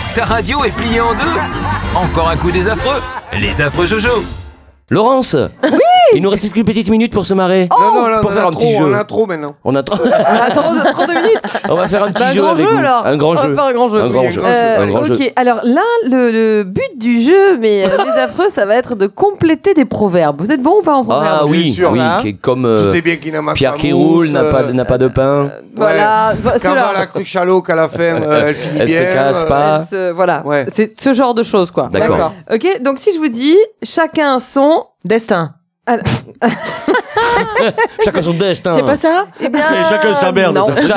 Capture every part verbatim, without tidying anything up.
Ta radio est pliée en deux. Encore un coup des affreux. Les affreux Jojo. Laurence. Oui. Il nous reste une petite minute pour se marrer. Oh non, non, là, pour on, faire a un trop, petit jeu. on a trop maintenant. On a trop. On a trente, trente-deux minutes. On va faire un petit Bah, jeu grand avec jeu, vous. alors. Un grand On va jeu. faire un grand jeu. Un grand Oui, jeu. un grand Euh, Un grand ok, jeu. alors là, le, le but du jeu, mais euh, les affreux, ça va être de compléter des proverbes. Vous êtes bon ou pas en proverbes? Ah oui, Bien sûr. oui, Voilà. qui est comme euh, Tout est bien qui n'a pas Pierre de qui mousse, roule, n'a pas, euh, n'a pas de pain. Voilà, Quand ceux-là. la cru chalot qu'à la fin, euh, elle finit Elle se bien. casse euh, pas. Elle se- voilà, Ouais. c'est ce genre de choses, quoi. D'accord. Ok, donc si je vous dis chacun son destin. Alors, Chacun son destin. c'est pas ça? Eh bien, Et chacun sa merde. non. Ça.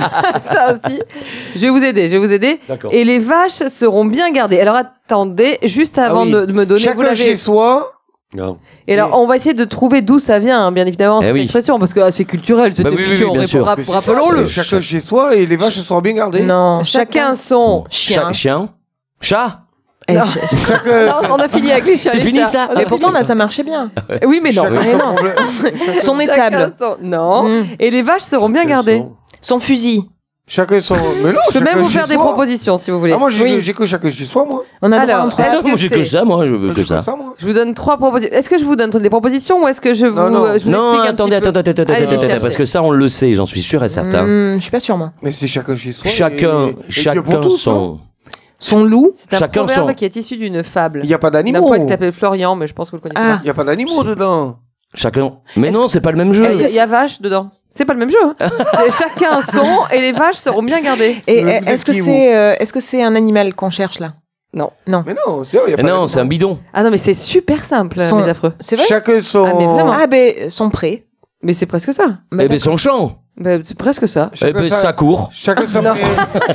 Ça aussi. Je vais vous aider, je vais vous aider. D'accord. Et les vaches seront bien gardées. Alors attendez, juste avant Ah oui. de, de me donner, vous Chacun l'avez. chez soi. Non. Et alors, on va essayer de trouver d'où ça vient, hein, bien évidemment, Eh cette oui. expression, parce que ah, c'est culturel, cette Bah oui, oui, émission. oui, bien on sûr. répondra- Mais c'est Rappelons-le. ça, c'est Chacun chez soi et les vaches seront bien gardées. Non, chacun son chien. Cha- chien. Chat. Eh, Chacun. non, on a fini avec les chats. C'est les fini, chats. ça On a Et pourtant, fini. là, ça marchait bien. Oui, mais non. Chacun mais son non. problème. Son Chacun étable, son- Non. Mm. Et les vaches seront bien gardées. son fusil. Chacun son. Mais non, Je peux chacun même vous chez faire des soi. propositions si vous voulez. Ah, moi, j'ai Oui. j'ai que chacun chez soi, moi. On a Alors, droit entre est-ce Ah, que moi j'ai que c'est- ça, moi je veux Moi, que j'ai ça. moi. Je vous donne trois propositions. Est-ce que je vous donne des propositions ou est-ce que je vous, Non, non. euh, je vous Non, explique un attendez, petit peu attendez, attendez, attendez, Allez, attendez, cherchez. parce que ça on le sait, j'en suis sûr et certain. Hmm, je suis pas sûre, moi. Mais c'est chacun chez soi. Chacun, et- et Dieu chacun pour tous, son. non Son loup. C'est un Chacun proverbe son- qui est issu d'une fable. Il n'y a pas D'un d'animaux. poète qui s'appelle Florian, mais je pense que vous le connaissez Ah. pas. Il n'y a pas d'animaux dedans. Chacun. Mais Est-ce non, c'est pas le même jeu. Est-ce qu'il y a vache dedans? C'est pas le même jeu. hein. C'est chacun son et les vaches seront bien gardées. Et Euh, vous est-ce êtes que qui, vous c'est euh, est-ce que c'est un animal qu'on cherche là? Non. Non. Mais non, c'est vrai, il n'y a Eh pas non, c'est un d'animaux. bidon. Ah non, mais c'est super simple, Son- mes affreux. C'est vrai? Chacun son. Ah, mais vraiment. Ah ben son pré. Mais c'est presque ça. Bah, Eh ben son champ. Bah, c'est presque ça. Eh Chacun ben sa- sa cour, Chacun son. Non.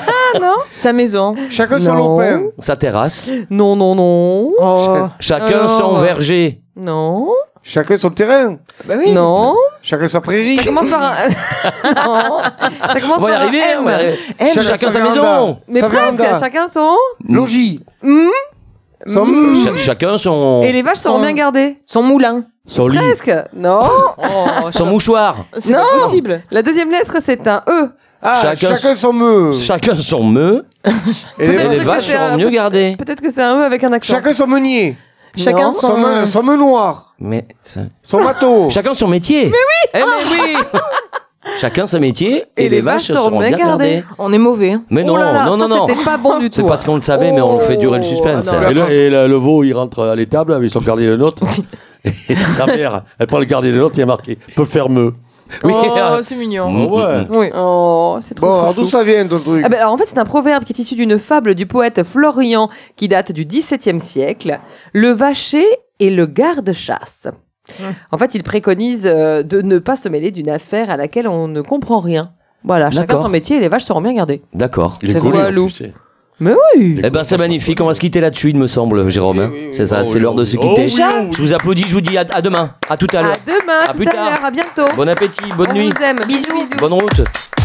sa maison. Chacun son Non. lopin. sa terrasse. Non, non, non. Oh. Chacun Alors. son verger. Non. Chacun son terrain. Bah oui. Non. Chacun sa prairie. Ça commence par un. non. Ça commence On va y par un arriver, M. on va y arriver. M. Chacun Chacun sa véranda. maison. Mais Sa presque, véranda. chacun son. Logis. Hmm. Son- Cha- chacun son. Et les vaches seront Son- bien gardées. Son moulin. Son lit. Presque. Non. Son mouchoir. C'est Non. pas possible. La deuxième lettre, c'est un E. Ah, Chacun- chacun son meu. Chacun son meu. Et Et les- Peut-être les que vaches c'est seront un- mieux gardées. Peut-être que c'est un E avec un accent. Chacun son meunier. Chacun Non. son. Son, me- son menoir. Mais ça- Son bateau. chacun son métier. Mais oui. Eh mais oui. Chacun son métier et, les vaches seront bien gardées. On est mauvais. hein. Mais non, Oh là là, non, non, ça, non. C'était pas bon du tout. C'est parce qu'on le savait, mais on fait durer le suspense. Oh, non. Et, le, et le, le veau, il rentre à l'étable avec son gardien de notes. Et sa mère, elle prend le gardien de notes, il y a marqué peu fermeux. Oui. Oh, c'est mignon. Mm, ouais. mm, mm. Oui. Oh, c'est trop Bon, alors chouchou. d'où ça vient ton truc? Ah ben, alors, en fait, c'est un proverbe qui est issu d'une fable du poète Florian qui date du dix-septième siècle. Le vacher et le garde-chasse. En fait, il préconise euh, de ne pas se mêler d'une affaire à laquelle on ne comprend rien. Voilà, chacun D'accord. son métier et les vaches seront bien gardées. D'accord. Il est C'est collé, en voilou. plus, c'est- Mais oui. Eh ben c'est magnifique, on va se quitter là-dessus, il me semble, Jérôme. hein. Oui, oui, oui. C'est ça, Oh c'est oui, l'heure de oh se oui. quitter. Oh oui, oh oui. Je vous applaudis, je vous dis à, à demain, à tout à À l'heure. demain, À tout plus à tard. l'heure, à bientôt. Bon appétit, bonne On nuit, vous aime. Bisous, bisous. bonne route.